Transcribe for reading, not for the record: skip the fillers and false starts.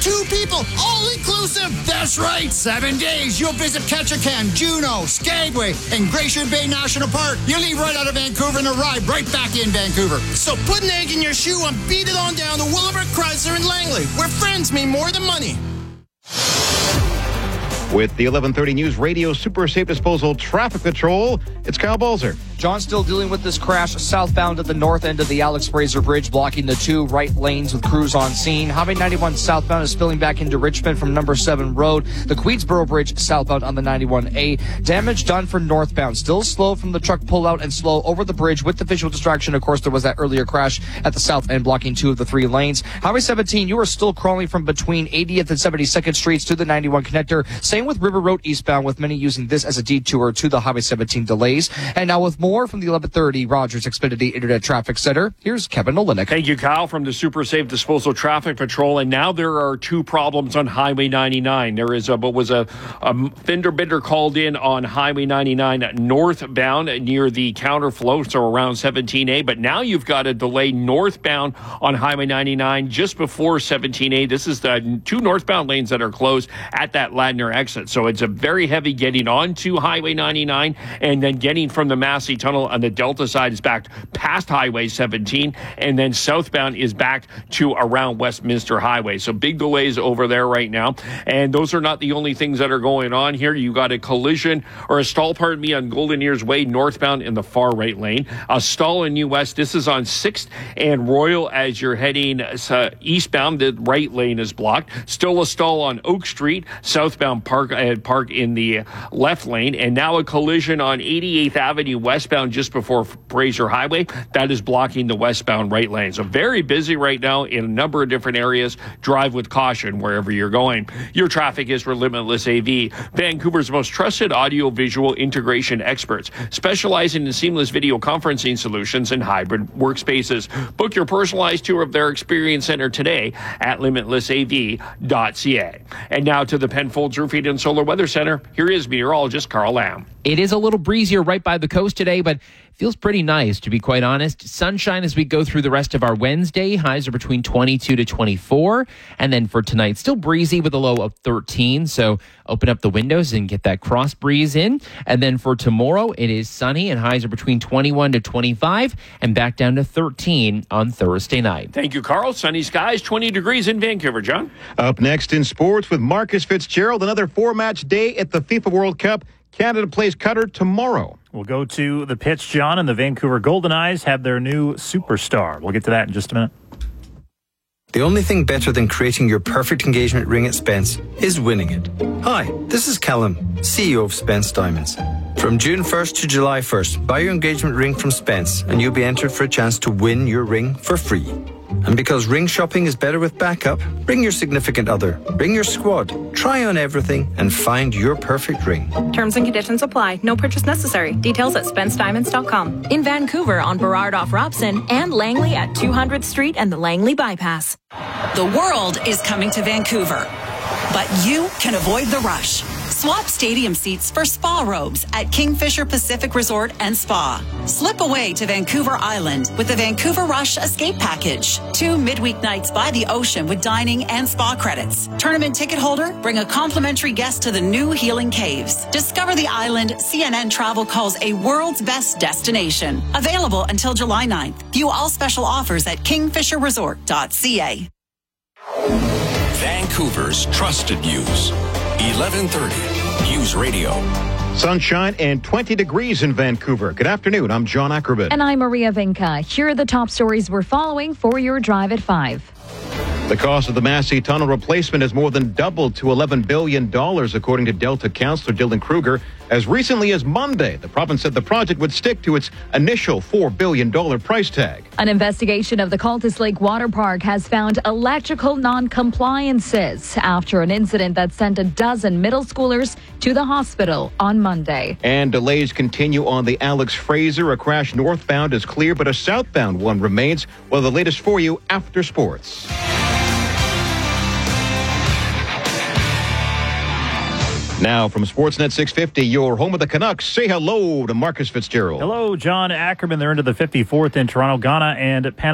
2 people, all-inclusive. That's right, 7 days. You'll visit Ketchikan, Juneau, Skagway, and Glacier Bay National Park. You leave right out of Vancouver and arrive right back in Vancouver. So put an egg in your shoe and beat it on down to Willowbrook Chrysler in Langley, where friends mean more than money. With the 11:30 News Radio Super Safe Disposal Traffic Patrol, it's Kyle Balzer. John still dealing with this crash southbound at the north end of the Alex Fraser Bridge, blocking the 2 right lanes with crews on scene. Highway 91 southbound is spilling back into Richmond from number 7 road. The Queensboro Bridge southbound on the 91A. Damage done for northbound. Still slow from the truck pullout and slow over the bridge with the visual distraction. Of course, there was that earlier crash at the south end, blocking 2 of the 3 lanes. Highway 17, you are still crawling from between 80th and 72nd Streets to the 91 connector. Same with River Road eastbound, with many using this as a detour to the Highway 17 delays. And now with more from the 11:30 Rogers Xfinity Internet Traffic Center, here's Kevin Olenek. Thank you, Kyle, from the Super Safe Disposal Traffic Patrol. And now there are 2 problems on Highway 99. There is a fender bender called in on Highway 99 northbound near the counterflow, so around 17A. But now you've got a delay northbound on Highway 99 just before 17A. This is the 2 northbound lanes that are closed at that Ladner exit. So it's a very heavy getting onto Highway 99, and then getting from the Massey Tunnel on the Delta side is back past Highway 17, and then southbound is back to around Westminster Highway. So big delays over there right now. And those are not the only things that are going on here. You got a collision, or a stall, pardon me, on Golden Ears Way northbound in the far right lane. A stall in New West. This is on 6th and Royal as you're heading eastbound. The right lane is blocked. Still a stall on Oak Street, southbound Park in the left lane. And now a collision on 88th Avenue westbound just before Fraser Highway. That is blocking the westbound right lane. So very busy right now in a number of different areas. Drive with caution wherever you're going. Your traffic is for Limitless AV, Vancouver's most trusted audio-visual integration experts, specializing in seamless video conferencing solutions and hybrid workspaces. Book your personalized tour of their experience center today at limitlessav.ca. And now to the Penfolds Roofing and Solar Weather Center. Here is meteorologist Carl Lamb. It is a little breezier right by the coast today, but feels pretty nice, to be quite honest. Sunshine as we go through the rest of our Wednesday. Highs are between 22 to 24. And then for tonight, still breezy with a low of 13. So open up the windows and get that cross breeze in. And then for tomorrow, it is sunny and highs are between 21 to 25 and back down to 13 on Thursday night. Thank you, Carl. Sunny skies, 20 degrees in Vancouver. John? Up next in sports with Marcus Fitzgerald, another 4-match day at the FIFA World Cup. Canada plays Qatar tomorrow. We'll go to the pitch, John, and the Vancouver Golden Eyes have their new superstar. We'll get to that in just a minute. The only thing better than creating your perfect engagement ring at Spence is winning it. Hi, this is Callum, CEO of Spence Diamonds. From June 1st to July 1st, buy your engagement ring from Spence and you'll be entered for a chance to win your ring for free. And because ring shopping is better with backup, bring your significant other, bring your squad, try on everything and find your perfect ring. Terms and conditions apply. No purchase necessary. Details at SpenceDiamonds.com. In Vancouver on Burrard off Robson and Langley at 200th Street and the Langley Bypass. The world is coming to Vancouver, but you can avoid the rush. Swap stadium seats for spa robes at Kingfisher Pacific Resort and Spa. Slip away to Vancouver Island with the Vancouver Rush Escape Package. 2 midweek nights by the ocean with dining and spa credits. Tournament ticket holder, bring a complimentary guest to the new Healing Caves. Discover the island CNN Travel calls a world's best destination. Available until July 9th. View all special offers at kingfisherresort.ca. Vancouver's trusted news. 1130 News Radio. Sunshine and 20 degrees in Vancouver. Good afternoon. I'm John Ackerman. And I'm Maria Vinca. Here are the top stories we're following for your drive at 5. The cost of the Massey Tunnel replacement has more than doubled to $11 billion, according to Delta Councillor Dylan Kruger. As recently as Monday, the province said the project would stick to its initial $4 billion price tag. An investigation of the Cultus Lake Water Park has found electrical non-compliances after an incident that sent a dozen middle schoolers to the hospital on Monday. And delays continue on the Alex Fraser. A crash northbound is clear, but a southbound one remains. Well, the latest for you after sports. Now from Sportsnet 650, your home of the Canucks, say hello to Marcus Fitzgerald. Hello, John Ackerman. They're into the 54th in Toronto, Ghana, and Panama.